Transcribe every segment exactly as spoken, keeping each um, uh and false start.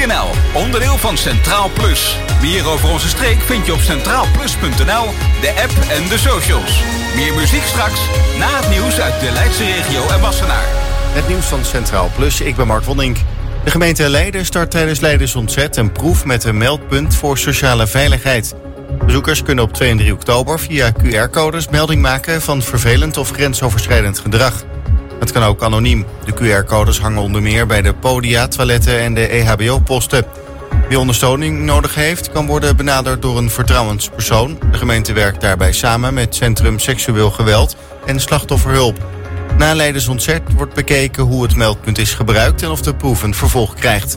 N L, onderdeel van Centraal Plus. Meer over onze streek vind je op centraal plus punt n l, de app en de socials. Meer muziek straks, na het nieuws uit de Leidse regio en Wassenaar. Het nieuws van Centraal Plus, ik ben Mark Wondink. De gemeente Leiden start tijdens Leidensontzet een proef met een meldpunt voor sociale veiligheid. Bezoekers kunnen op twee en drie oktober via Q R-codes melding maken van vervelend of grensoverschrijdend gedrag. Het kan ook anoniem. De Q R-codes hangen onder meer bij de podia, toiletten en de E H B O-posten. Wie ondersteuning nodig heeft, kan worden benaderd door een vertrouwenspersoon. De gemeente werkt daarbij samen met Centrum Seksueel Geweld en Slachtofferhulp. Na Leidensontzet wordt bekeken hoe het meldpunt is gebruikt en of de proef een vervolg krijgt.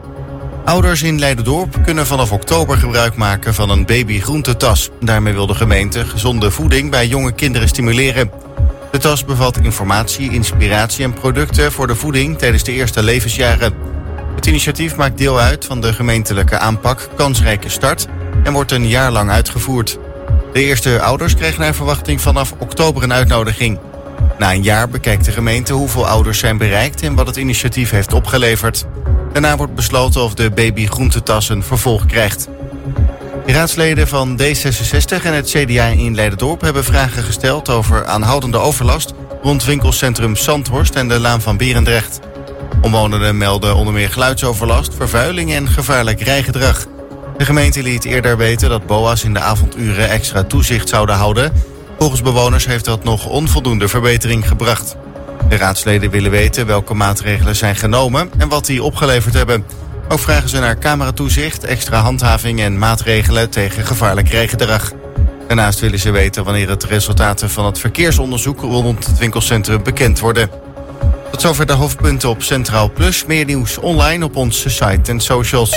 Ouders in Leiderdorp kunnen vanaf oktober gebruik maken van een babygroentetas. Daarmee wil de gemeente gezonde voeding bij jonge kinderen stimuleren. De tas bevat informatie, inspiratie en producten voor de voeding tijdens de eerste levensjaren. Het initiatief maakt deel uit van de gemeentelijke aanpak Kansrijke Start en wordt een jaar lang uitgevoerd. De eerste ouders krijgen naar verwachting vanaf oktober een uitnodiging. Na een jaar bekijkt de gemeente hoeveel ouders zijn bereikt en wat het initiatief heeft opgeleverd. Daarna wordt besloten of de babygroentetas een vervolg krijgt. De raadsleden van D zesenzestig en het C D A in Leiderdorp hebben vragen gesteld over aanhoudende overlast rond winkelcentrum Zandhorst en de Laan van Berendrecht. Omwonenden melden onder meer geluidsoverlast, vervuiling en gevaarlijk rijgedrag. De gemeente liet eerder weten dat B O A's in de avonduren extra toezicht zouden houden. Volgens bewoners heeft dat nog onvoldoende verbetering gebracht. De raadsleden willen weten welke maatregelen zijn genomen en wat die opgeleverd hebben. Ook vragen ze naar cameratoezicht, extra handhaving en maatregelen tegen gevaarlijk rijgedrag. Daarnaast willen ze weten wanneer het resultaten van het verkeersonderzoek rond het winkelcentrum bekend worden. Tot zover de hoofdpunten op Centraal Plus. Meer nieuws online op onze site en socials.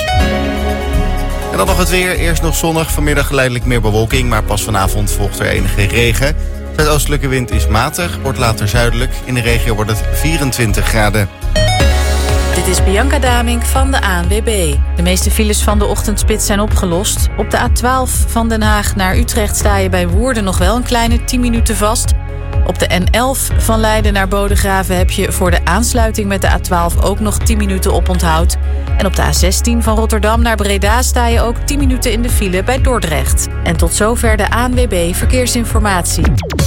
En dan nog het weer. Eerst nog zonnig, vanmiddag geleidelijk meer bewolking, maar pas vanavond volgt er enige regen. De zuidoostelijke wind is matig, wordt later zuidelijk. In de regio wordt het vierentwintig graden. Dit is Bianca Damink van de A N W B. De meeste files van de ochtendspits zijn opgelost. Op de A twaalf van Den Haag naar Utrecht sta je bij Woerden nog wel een kleine tien minuten vast. Op de N elf van Leiden naar Bodegraven heb je voor de aansluiting met de A twaalf ook nog tien minuten oponthoud. En op de A zestien van Rotterdam naar Breda sta je ook tien minuten in de file bij Dordrecht. En tot zover de A N W B Verkeersinformatie.